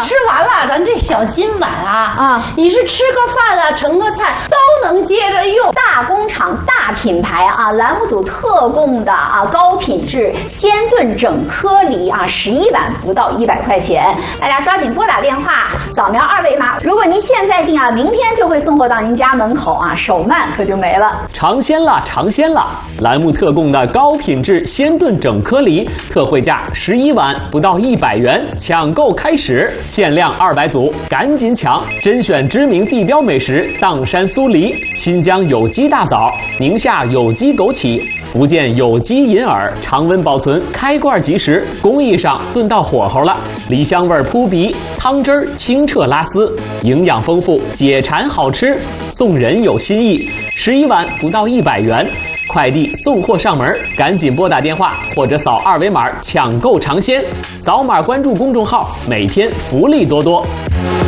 吃完了，咱这小金碗你是吃个饭啊，盛个菜都能接着用。大工厂、大品牌栏目组特供的高品质鲜炖整颗梨11碗不到100块钱，大家抓紧拨打电话，扫描2维码。如果您现在订明天就会送货到您家门口手慢可就没了。 尝鲜啦，尝鲜啦！栏目特供的高品质鲜炖整颗梨，特惠价11碗不到100元，抢购开始，限量200组，赶紧抢！甄选知名地标美食砀山酥梨，新疆有机大枣，宁夏有机枸杞，福建有机银耳，常温保存，开罐即食，工艺上炖到火候了，梨香味扑鼻，汤汁儿清澈拉丝，营养丰富，解馋好吃，送人有新意，11碗不到100元。快递送货上门，赶紧拨打电话或者扫2维码抢购尝鲜，扫码关注公众号，每天福利多多。